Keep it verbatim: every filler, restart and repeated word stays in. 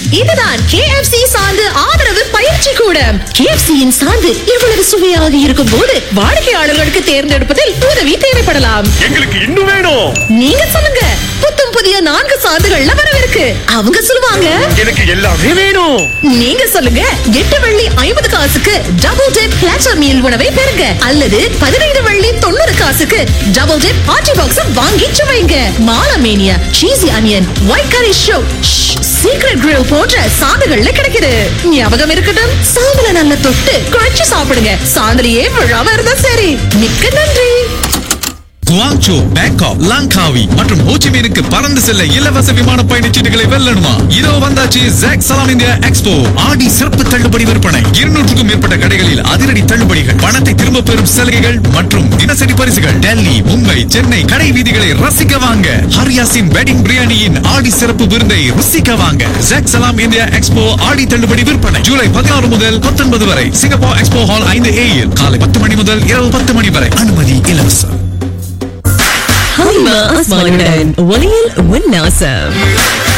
இதுதான் K F C சாந்து ஆதரவு பயிற்சி கூடம். K F C-யின் சாந்து இவ்வளவு சுவையாக இருக்கும் போது வாடிக்கையாளர்களுக்கு தேர்ந்தெடுப்பதில் உதவி தேவைப்படலாம். எங்களுக்கு இன்னும் வேணும். நீங்க சொல்லுங்க. புத்தம் புதிய நான்கு சாந்துகள்ல வரவிருக்கு. அவங்க சொல்லுவாங்க எனக்கு எல்லாமே வேணும். நீங்க சொல்லுங்க. எட்டு வெள்ளி ஐம்பது காசுக்கு டபுள் டிப் பிளாட்டர் மீல் உணவை பெறுங்க, அல்லது பதினைந்து வெள்ளி தொண்ணூறு காசுக்கு டபுள் டிப் பார்ட்டி பாக்ஸ் வாங்கி சுவைங்க. மாலமேனியா, சீசி அனியன், ஒயிட் கரி ஷோ, சீக்ரெட் கிரில் போன்ற சாந்துகள்ல கிடைக்குது. ஞாபகம் இருக்கட்டும், சாந்துல நல்ல தொட்டு குழைச்சு சாப்பிடுங்க. சாந்துலயே விழாம இருந்தா சரி. மிக்க நன்றி. குவாங்சோ, பேங்காக், லாங்காவி மற்றும் ஹோச்சிமினுக்கு பறந்து செல்ல இலவச விமான பயணச்சீட்டுகளை வெல்லணுமா? இதோ வந்தாச்சு ஜாக் சலாம் இந்தியா எக்ஸ்போ ஆடி சிறப்பு தள்ளுபடி விற்பனை. இருநூற்றுக்கும் மேற்பட்ட கடைகளில் அதிரடி தள்ளுபடிகள், பணத்தை திரும்ப பெறும் சலுகைகள் மற்றும் தினசரி பரிசுகள். டெல்லி, மும்பை, சென்னை கடை வீதிகளை ரசிக்க வாங்க. ஹரியாசின் வெட்டிங் பிரியாணியின் ஆடி சிறப்பு விருந்தை ருசிக்க வாங்க. ஜாக் சலாம் இந்தியா எக்ஸ்போ ஆடி தள்ளுபடி விற்பனை ஜூலை பதினாறு முதல் பத்தொன்பது வரை. சிங்கப்பூர் எக்ஸ்போ ஹால் ஐந்து ஏயில் காலை பத்து மணி முதல் இரவு பத்து மணி வரை. அனுமதி இலவசம். ஹலிமா அஸ்மானுடன் ஒலியில் உன்னாசம்.